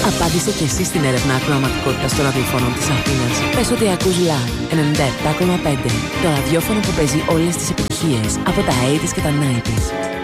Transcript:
Απάντησε και εσύ στην έρευνα ακροαματικότητας των ραδιοφώνων της Αθήνας. Πες ότι ακούς Love 97,5. Το ραδιόφωνο που παίζει όλες τις επιτυχίες από τα 80s και τα 90s.